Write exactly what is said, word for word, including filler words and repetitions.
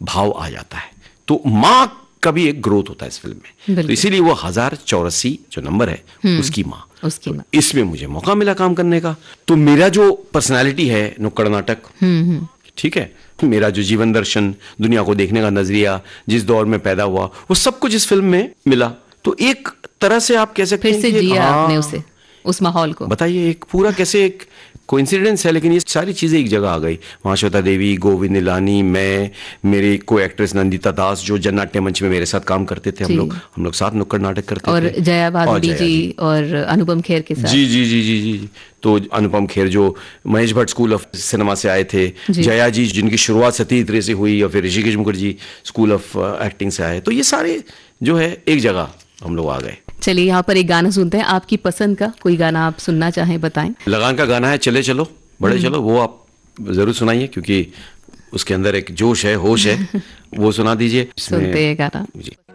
भाव आ जाता है। तो माँ का भी एक ग्रोथ होता है इस फिल्म में, तो इसीलिए वो हजार चौरासी जो नंबर है उसकी माँ, उसकी तो माँ। इसमें मुझे मौका मिला काम करने का। तो मेरा जो पर्सनालिटी है नुक्कड़ नाटक, ठीक है, मेरा जो जीवन दर्शन, दुनिया को देखने का नजरिया, जिस दौर में पैदा हुआ, वो सब कुछ इस फिल्म में मिला। तो एक तरह से आप कह सकते हैं, फिर से जिया आपने उसे, उस माहौल को। बताइए एक पूरा कैसे एक कोइंसिडेंस है, लेकिन ये सारी चीजें एक जगह आ गई। वहां श्वेता देवी, गोविंद निलानी, मैं, मेरे को एक्ट्रेस नंदिता दास जो जननाट्य मंच में मेरे साथ काम करते थे, हम लोग हम लोग साथ नुक्कड़ नाटक करते और थे, और जया भादुड़ी जी और अनुपम खेर के साथ। जी जी जी जी जी तो अनुपम खेर जो Mahesh Bhatt school of cinema से आए थे, जया जी जिनकी शुरुआत सती तरह से हुई, और फिर Rishikesh Mukherjee school of acting से आए। तो ये सारे जो है एक जगह हम लोग आ गए। चलिए यहाँ पर एक गाना सुनते हैं, आपकी पसंद का कोई गाना आप सुनना चाहें बताएं। लगान का गाना है चले चलो बड़े चलो, वो आप जरूर सुनाइए क्योंकि उसके अंदर एक जोश है, होश है, वो सुना दीजिए। सुनते हैं गाना। जी।